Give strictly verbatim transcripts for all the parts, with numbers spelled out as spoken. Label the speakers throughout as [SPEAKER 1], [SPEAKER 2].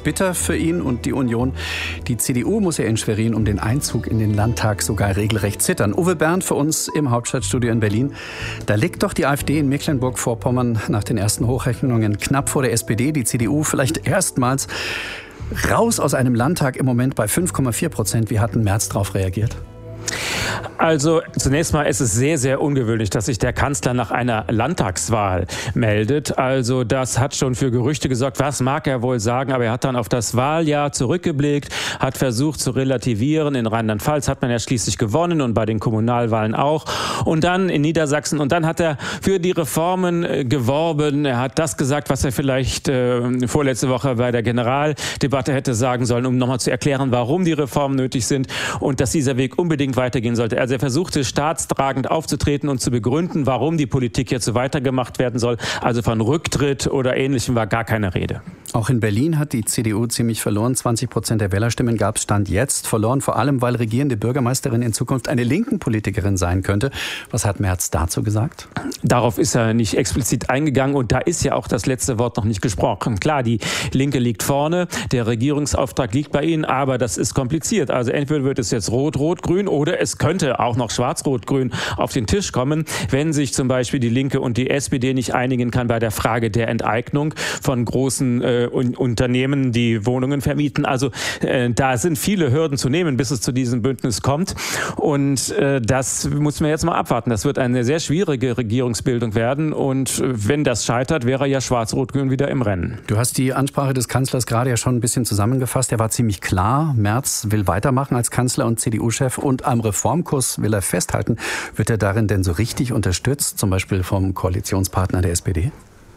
[SPEAKER 1] bitter für ihn und die Union. Die C D U muss ja in Schwerin um den Einzug in den Landtag sogar regelrecht zittern. Uwe Bernd für uns im Hauptstadtstudio in Berlin. Da liegt doch die AfD in Mecklenburg-Vorpommern nach den ersten Hochrechnungen knapp vor der S P D. Die C D U vielleicht erstmals raus aus einem Landtag, im Moment bei fünf Komma vier Prozent. Wie hat Merz darauf reagiert?
[SPEAKER 2] Also zunächst mal ist es sehr, sehr ungewöhnlich, dass sich der Kanzler nach einer Landtagswahl meldet. Also das hat schon für Gerüchte gesorgt. Was mag er wohl sagen? Aber er hat dann auf das Wahljahr zurückgeblickt, hat versucht zu relativieren. In Rheinland-Pfalz hat man ja schließlich gewonnen und bei den Kommunalwahlen auch. Und dann in Niedersachsen. Und dann hat er für die Reformen äh, geworben. Er hat das gesagt, was er vielleicht äh, vorletzte Woche bei der Generaldebatte hätte sagen sollen, um nochmal zu erklären, warum die Reformen nötig sind und dass dieser Weg unbedingt weitergehen sollte. Also er versuchte staatstragend aufzutreten und zu begründen, warum die Politik jetzt so weitergemacht werden soll. Also von Rücktritt oder Ähnlichem war gar keine Rede.
[SPEAKER 1] Auch in Berlin hat die C D U ziemlich verloren. zwanzig Prozent der Wählerstimmen gab es Stand jetzt. Verloren vor allem, weil regierende Bürgermeisterin in Zukunft eine linken Politikerin sein könnte. Was hat Merz dazu gesagt?
[SPEAKER 2] Darauf ist er nicht explizit eingegangen und da ist ja auch das letzte Wort noch nicht gesprochen. Klar, die Linke liegt vorne, der Regierungsauftrag liegt bei ihnen, aber das ist kompliziert. Also entweder wird es jetzt rot, rot, grün oder es könnte auch noch schwarz, rot, grün auf den Tisch kommen, wenn sich zum Beispiel die Linke und die S P D nicht einigen kann bei der Frage der Enteignung von großen äh, Unternehmen, die Wohnungen vermieten. Also äh, da sind viele Hürden zu nehmen, bis es zu diesem Bündnis kommt. Und äh, das muss man jetzt mal abwarten. Das wird eine sehr schwierige Regierungsbildung werden. Und äh, wenn das scheitert, wäre ja Schwarz-Rot-Grün wieder im Rennen.
[SPEAKER 1] Du hast die Ansprache des Kanzlers gerade ja schon ein bisschen zusammengefasst. Er war ziemlich klar. Merz will weitermachen als Kanzler und C D U-Chef und am Reformkurs will er festhalten. Wird er darin denn so richtig unterstützt, zum Beispiel vom Koalitionspartner der S P D?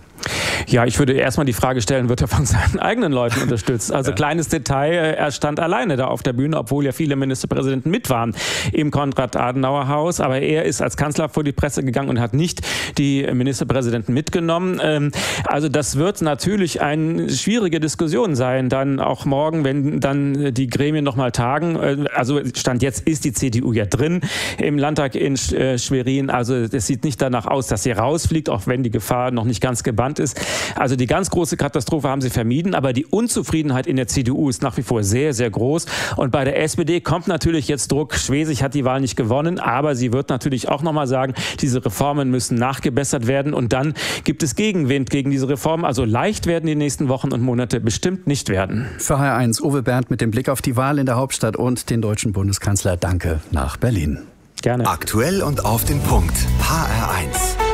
[SPEAKER 2] Ja, ich würde erstmal die Frage stellen, wird er von seinen eigenen Leuten unterstützt? Also ja. Kleines Detail, er stand alleine da auf der Bühne, obwohl ja viele Ministerpräsidenten mit waren im Konrad-Adenauer-Haus. Aber er ist als Kanzler vor die Presse gegangen und hat nicht die Ministerpräsidenten mitgenommen. Also das wird natürlich eine schwierige Diskussion sein, dann auch morgen, wenn dann die Gremien nochmal tagen. Also Stand jetzt ist die C D U ja drin im Landtag in Schwerin. Also es sieht nicht danach aus, dass sie rausfliegt, auch wenn die Gefahr noch nicht ganz gebannt ist. Also die ganz große Katastrophe haben sie vermieden, aber die Unzufriedenheit in der C D U ist nach wie vor sehr, sehr groß. Und bei der S P D kommt natürlich jetzt Druck. Schwesig hat die Wahl nicht gewonnen, aber sie wird natürlich auch nochmal sagen, diese Reformen müssen nachgebessert werden und dann gibt es Gegenwind gegen diese Reformen. Also leicht werden die nächsten Wochen und Monate bestimmt nicht werden.
[SPEAKER 1] Für H R eins Uwe Bernd mit dem Blick auf die Wahl in der Hauptstadt und den deutschen Bundeskanzler. Danke nach Berlin.
[SPEAKER 2] Gerne.
[SPEAKER 3] Aktuell und auf den Punkt. H R eins.